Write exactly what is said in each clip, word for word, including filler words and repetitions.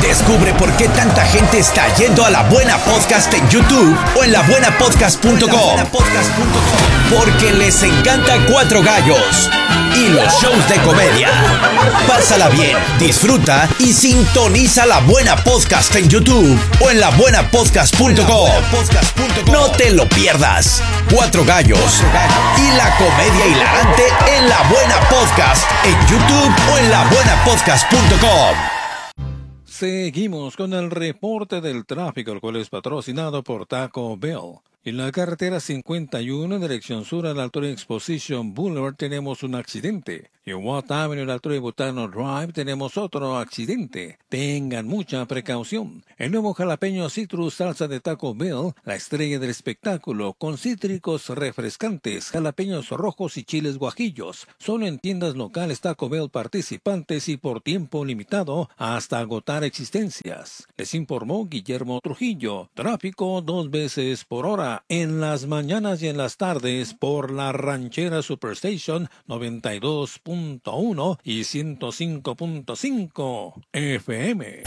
Descubre por qué tanta gente está yendo a La Buena Podcast en YouTube o en la buena podcast punto com. Porque les encanta Cuatro Gallos y los shows de comedia. Pásala bien, disfruta y sintoniza La Buena Podcast en YouTube o en la buena podcast punto com. No te lo pierdas. Cuatro Gallos y la comedia hilarante en La Buena Podcast en YouTube o en la buena podcast punto com. Seguimos con el reporte del tráfico, el cual es patrocinado por Taco Bell. En la carretera cincuenta y uno, en dirección sur a la altura de Exposition Boulevard, tenemos un accidente. En Watt Avenue, a la altura de Botano Drive, tenemos otro accidente. Tengan mucha precaución. El nuevo jalapeño Citrus Salsa de Taco Bell, la estrella del espectáculo, con cítricos refrescantes, jalapeños rojos y chiles guajillos. Solo en tiendas locales Taco Bell participantes y por tiempo limitado hasta agotar existencias. Les informó Guillermo Trujillo. Tráfico dos veces por hora en las mañanas y en las tardes por la Ranchera Superstation noventa y dos punto uno y ciento cinco punto cinco F M.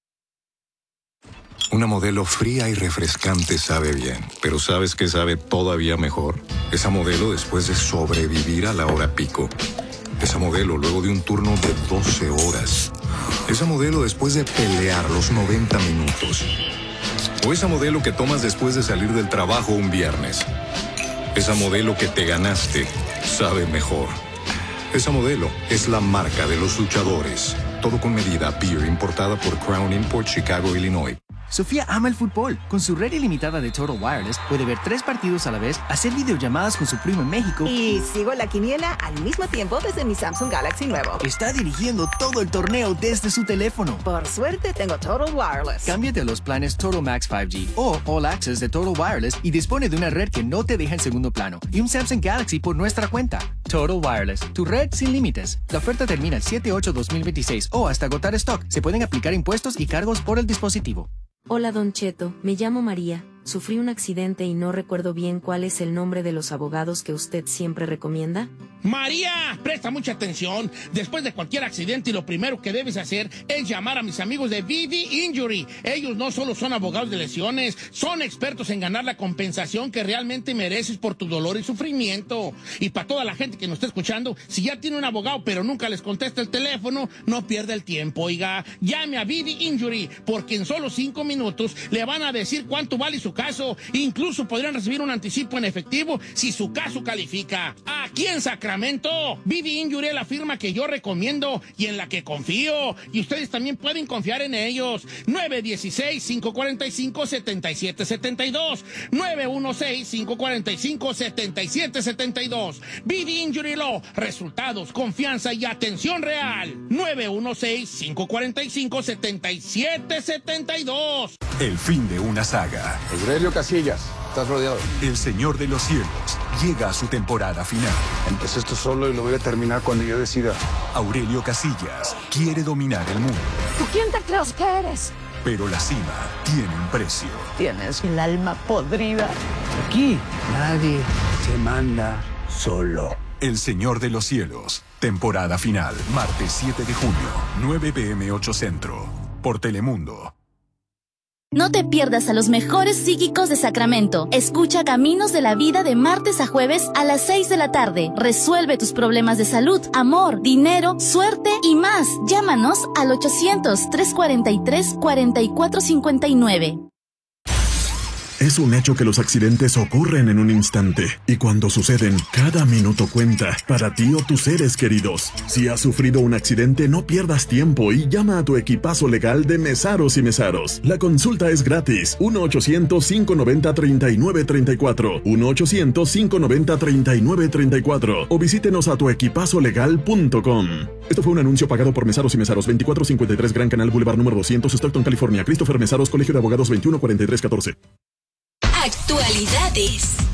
Una modelo fría y refrescante sabe bien, pero ¿sabes qué sabe todavía mejor? Esa modelo después de sobrevivir a la hora pico. Esa modelo luego de un turno de doce horas. Esa modelo después de pelear los noventa minutos. O esa modelo que tomas después de salir del trabajo un viernes. Esa modelo que te ganaste sabe mejor. Esa modelo es la marca de los luchadores. Todo con medida. Beer importada por Crown Import, Chicago, Illinois. Sofía ama el fútbol. Con su red ilimitada de Total Wireless puede ver tres partidos a la vez, hacer videollamadas con su primo en México y sigo la quiniela al mismo tiempo desde mi Samsung Galaxy nuevo. Está dirigiendo todo el torneo desde su teléfono. Por suerte tengo Total Wireless. Cámbiate a los planes Total Max cinco G o All Access de Total Wireless y dispone de una red que no te deja en segundo plano y un Samsung Galaxy por nuestra cuenta. Total Wireless, tu red sin límites. La oferta termina el siete ocho dos mil veintiséis o hasta agotar stock. Se pueden aplicar impuestos y cargos por el dispositivo. Hola Don Cheto, me llamo María, sufrí un accidente y no recuerdo bien cuál es el nombre de los abogados que usted siempre recomienda. María, presta mucha atención. Después de cualquier accidente, lo primero que debes hacer es llamar a mis amigos de V V Injury. Ellos no solo son abogados de lesiones, son expertos en ganar la compensación que realmente mereces por tu dolor y sufrimiento. Y para toda la gente que nos está escuchando, si ya tiene un abogado pero nunca les contesta el teléfono, no pierda el tiempo, oiga. Llame a V V Injury, porque en solo cinco minutos le van a decir cuánto vale su caso. Incluso podrían recibir un anticipo en efectivo si su caso califica. Aquí en Sacramento, V V Injury es la firma que yo recomiendo y en la que confío. Y ustedes también pueden confiar en ellos. nueve uno seis, cinco cuatro cinco, siete siete siete dos. nueve uno seis, cinco cuatro cinco, siete siete siete dos. V V Injury Law. Resultados, confianza y atención real. nueve uno seis, cinco cuatro cinco, siete siete siete dos. El fin de una saga. Aurelio Casillas, estás rodeado. El Señor de los Cielos llega a su temporada final. Empecé esto solo y lo voy a terminar cuando yo decida. Aurelio Casillas quiere dominar el mundo. ¿Tú quién te crees que eres? Pero la cima tiene un precio. Tienes el alma podrida. Aquí nadie se manda solo. El Señor de los Cielos, temporada final, martes siete de junio, nueve pe eme ocho Centro, por Telemundo. No te pierdas a los mejores psíquicos de Sacramento. Escucha Caminos de la Vida de martes a jueves a las seis de la tarde. Resuelve tus problemas de salud, amor, dinero, suerte y más. Llámanos al ochocientos, tres cuarenta y tres, cuarenta y cuatro cincuenta y nueve. Es un hecho que los accidentes ocurren en un instante y cuando suceden, cada minuto cuenta para ti o tus seres queridos. Si has sufrido un accidente, no pierdas tiempo y llama a tu equipazo legal de Mesaros y Mesaros. La consulta es gratis. uno ochocientos, cinco noventa, treinta y nueve treinta y cuatro. uno ochocientos, cinco noventa, treinta y nueve treinta y cuatro. O visítenos a tu equipazo legal punto com. Esto fue un anuncio pagado por Mesaros y Mesaros, veinticuatro cincuenta y tres Gran Canal Boulevard número doscientos, Stockton, California. Christopher Mesaros, Colegio de Abogados, veintiuno cuarenta y tres catorce. Actualidades.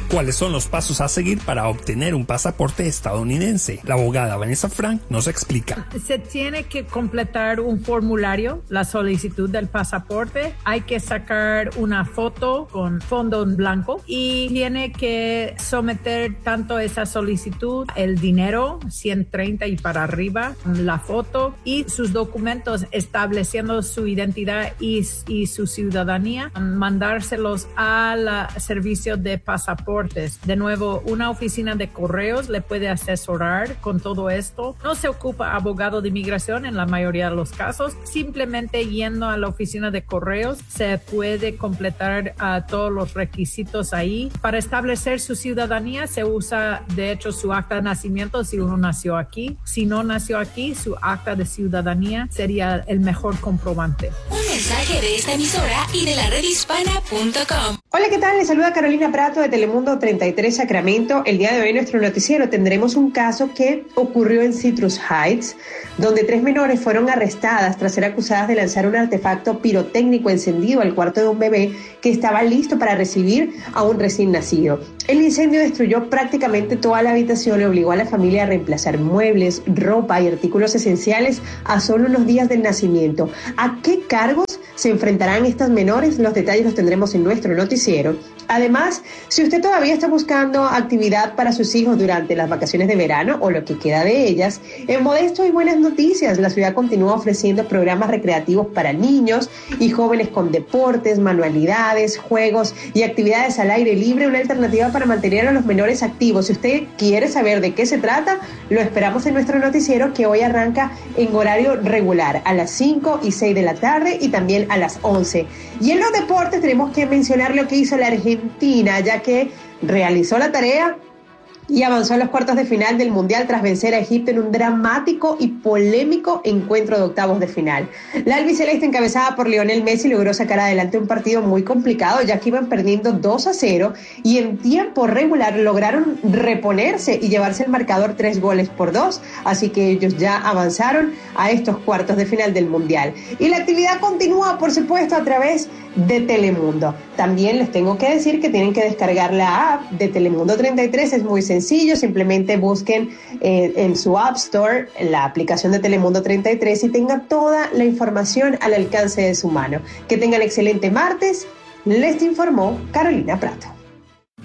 ¿Cuáles son los pasos a seguir para obtener un pasaporte estadounidense? La abogada Vanessa Frank nos explica. Se tiene que completar un formulario, la solicitud del pasaporte. Hay que sacar una foto con fondo en blanco y tiene que someter tanto esa solicitud, el dinero, ciento treinta y para arriba, la foto y sus documentos estableciendo su identidad y, y su ciudadanía, mandárselos al servicio de pasaportes. De nuevo, una oficina de correos le puede asesorar con todo esto. No se ocupa abogado de inmigración en la mayoría de los casos. Simplemente yendo a la oficina de correos se puede completar uh, todos los requisitos ahí. Para establecer su ciudadanía se usa de hecho su acta de nacimiento si uno nació aquí. Si no nació aquí, su acta de ciudadanía sería el mejor comprobante. Un mensaje de esta emisora y de la red hispana punto com. Hola, ¿qué tal? Les saluda Carolina Prato de Telemundo treinta y tres Sacramento. El día de hoy en nuestro noticiero tendremos un caso que ocurrió en Citrus Heights, donde tres menores fueron arrestadas tras ser acusadas de lanzar un artefacto pirotécnico encendido al cuarto de un bebé que estaba listo para recibir a un recién nacido. El incendio destruyó prácticamente toda la habitación y obligó a la familia a reemplazar muebles, ropa y artículos esenciales a solo unos días del nacimiento. ¿A qué cargos se enfrentarán estas menores? Los detalles los tendremos en nuestro noticiero. Además, si usted todavía está buscando actividad para sus hijos durante las vacaciones de verano o lo que queda de ellas, en Modesto hay buenas noticias. La ciudad continúa ofreciendo programas recreativos para niños y jóvenes con deportes, manualidades, juegos y actividades al aire libre, una alternativa para mantener a los menores activos. Si usted quiere saber de qué se trata, lo esperamos en nuestro noticiero que hoy arranca en horario regular a las cinco y seis de la tarde y también a las once. Y en los deportes tenemos que mencionar lo que hizo la Argentina, ya que realizó la tarea y avanzó a los cuartos de final del Mundial tras vencer a Egipto en un dramático y polémico encuentro de octavos de final. La albiceleste, encabezada por Lionel Messi, logró sacar adelante un partido muy complicado, ya que iban perdiendo dos a cero y en tiempo regular lograron reponerse y llevarse el marcador tres goles por dos, así que ellos ya avanzaron a estos cuartos de final del Mundial. Y la actividad continúa, por supuesto, a través de Telemundo. También les tengo que decir que tienen que descargar la app de Telemundo treinta y tres, es muy sencillo, simplemente busquen eh, en su App Store la aplicación de Telemundo treinta y tres y tengan toda la información al alcance de su mano. Que tengan excelente martes, les informó Carolina Prato.